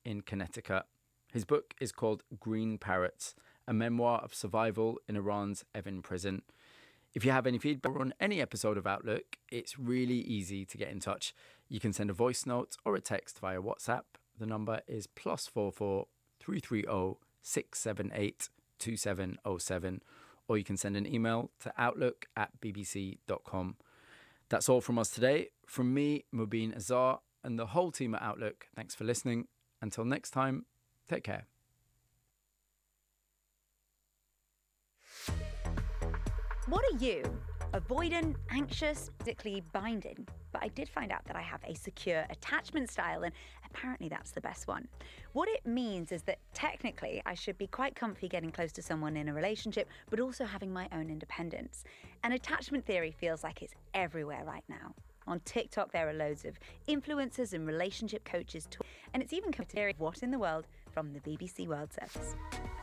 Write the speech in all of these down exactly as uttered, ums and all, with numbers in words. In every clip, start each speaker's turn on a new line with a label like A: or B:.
A: in Connecticut. His book is called Green Parrots, a memoir of survival in Iran's Evin prison. If you have any feedback on any episode of Outlook, it's really easy to get in touch. You can send a voice note or a text via WhatsApp. The number is plus four four three three zero six seven eight two seven zero seven, or you can send an email to outlook at b b c dot com. That's all from us today. From me, Mubin Azar, and the whole team at Outlook, thanks for listening. Until next time, take care.
B: What are you? Avoidant, anxious, physically binding? But I did find out that I have a secure attachment style, and apparently that's the best one. What it means is that technically I should be quite comfy getting close to someone in a relationship, but also having my own independence. And attachment theory feels like it's everywhere right now. On TikTok, there are loads of influencers and relationship coaches, too. And it's even theory of what in the world from the B B C World Service.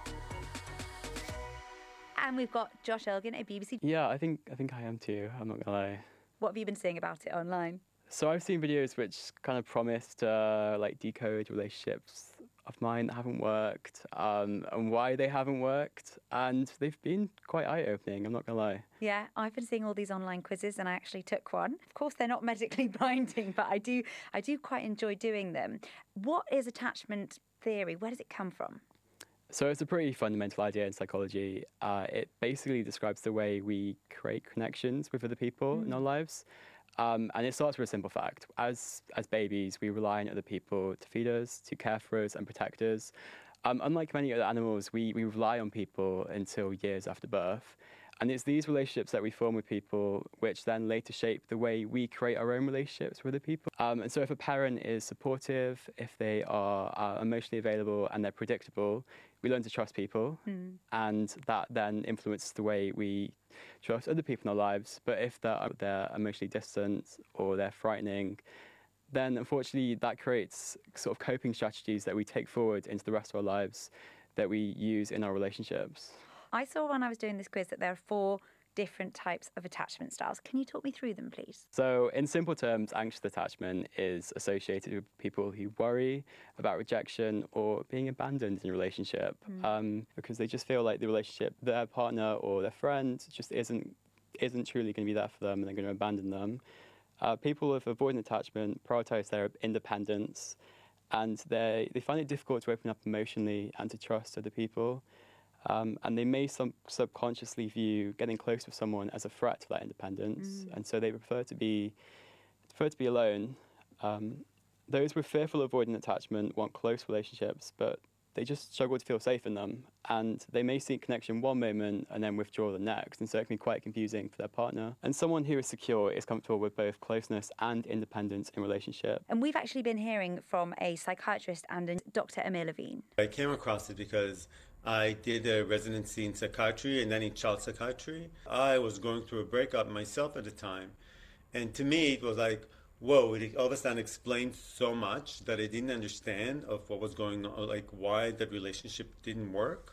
B: And we've got Josh Elgin at B B C.
C: Yeah, I think I think I am too. I'm not gonna lie.
B: What have you been seeing about it online?
C: So I've seen videos which kind of promise to uh, like decode relationships of mine that haven't worked, um, and why they haven't worked, and they've been quite eye-opening. I'm not gonna lie.
B: Yeah, I've been seeing all these online quizzes, and I actually took one. Of course, they're not medically binding, but I do I do quite enjoy doing them. What is attachment theory? Where does it come from?
C: So it's a pretty fundamental idea in psychology. Uh, it basically describes the way we create connections with other people mm. in our lives. Um, and it starts with a simple fact. As as babies, we rely on other people to feed us, to care for us and protect us. Um, unlike many other animals, we, we rely on people until years after birth. And it's these relationships that we form with people which then later shape the way we create our own relationships with other people. Um, and so if a parent is supportive, if they are uh, emotionally available and they're predictable, we learn to trust people. Mm. And that then influences the way we trust other people in our lives. But if they're, they're emotionally distant or they're frightening, then unfortunately that creates sort of coping strategies that we take forward into the rest of our lives that we use in our relationships.
B: I saw when I was doing this quiz that there are four different types of attachment styles. Can you talk me through them, please?
C: So in simple terms, anxious attachment is associated with people who worry about rejection or being abandoned in a relationship mm. um, because they just feel like the relationship, their partner or their friend just isn't isn't truly going to be there for them and they're going to abandon them. Uh, people with avoidant attachment prioritize their independence and they, they find it difficult to open up emotionally and to trust other people. Um, and they may sub- subconsciously view getting close with someone as a threat to that independence, mm. and so they prefer to be prefer to be alone. Um, those with fearful avoidant attachment want close relationships, but they just struggle to feel safe in them, and they may seek connection one moment and then withdraw the next, and so it can be quite confusing for their partner. And someone who is secure is comfortable with both closeness and independence in relationship.
B: And we've actually been hearing from a psychiatrist and a Doctor Amir Levine.
D: I came across it because I did a residency in psychiatry and then in child psychiatry. I was going through a breakup myself at the time. And to me, it was like, whoa, it all of a sudden explained so much that I didn't understand of what was going on, like why that relationship didn't work.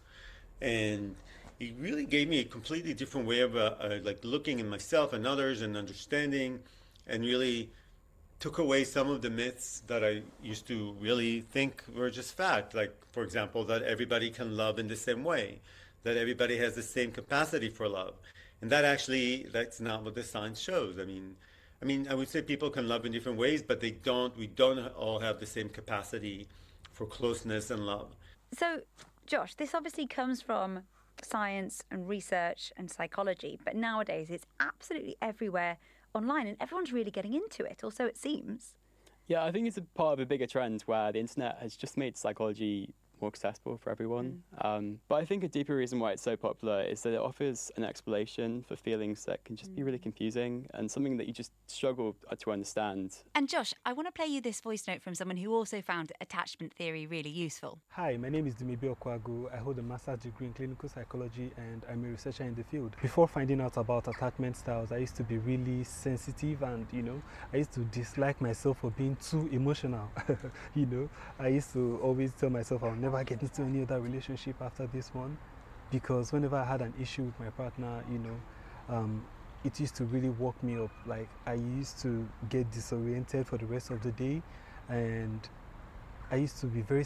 D: And it really gave me a completely different way of uh, uh, like looking at myself and others and understanding, and really took away some of the myths that I used to really think were just fact. Like, for example, that everybody can love in the same way, that everybody has the same capacity for love. And that actually, that's not what the science shows. I mean, I mean, I would say people can love in different ways, but they don't, we don't all have the same capacity for closeness and love.
B: So, Josh, this obviously comes from science and research and psychology, but nowadays it's absolutely everywhere online and everyone's really getting into it, or so it seems.
C: Yeah, I think it's a part of a bigger trend where the internet has just made psychology more accessible for everyone. Mm. Um, but I think a deeper reason why it's so popular is that it offers an explanation for feelings that can just mm. be really confusing and something that you just struggle to understand.
B: And Josh, I want to play you this voice note from someone who also found attachment theory really useful.
E: Hi, my name is Dumibi Okwagu. I hold a master's degree in clinical psychology and I'm a researcher in the field. Before finding out about attachment styles, I used to be really sensitive and, you know, I used to dislike myself for being too emotional. you know, I used to always tell myself I'll never get into any other relationship after this one, because whenever I had an issue with my partner, you know, um, it used to really work me up. Like, I used to get disoriented for the rest of the day, and I used to be very